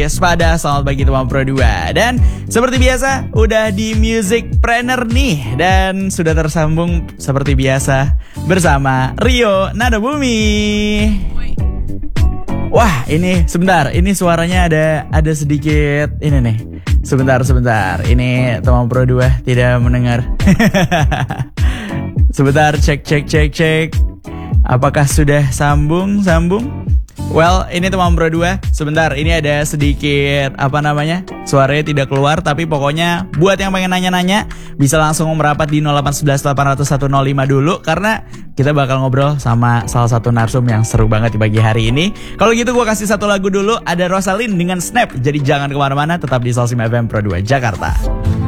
Pada selamat pagi teman Pro 2. Dan seperti biasa udah di Music Planner nih. Dan sudah tersambung seperti biasa bersama Rio Nadabumi. Wah ini sebentar, ini suaranya ada sedikit ini nih. Sebentar, ini teman Pro 2 tidak mendengar. Sebentar, cek. Apakah sudah sambung? Well, ini teman Pro 2, sebentar, ini ada sedikit, suaranya tidak keluar, tapi pokoknya buat yang pengen nanya-nanya, bisa langsung merapat di 0811 800 105 dulu, karena kita bakal ngobrol sama salah satu narsum yang seru banget di pagi hari ini. Kalau gitu gue kasih satu lagu dulu, ada Rosalyn dengan Snap, jadi jangan kemana-mana, tetap di Salsim FM Pro 2 Jakarta.